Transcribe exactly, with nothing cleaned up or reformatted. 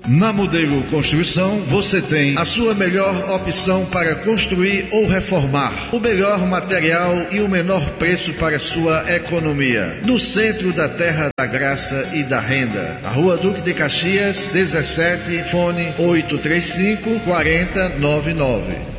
Na Modelo Construção, você tem a sua melhor opção para construir ou reformar. O melhor material e o menor preço para sua economia. No centro da Terra da Graça e da Renda. A Rua Duque de Caxias, dezessete, fone oito três cinco, quatro zero nove nove.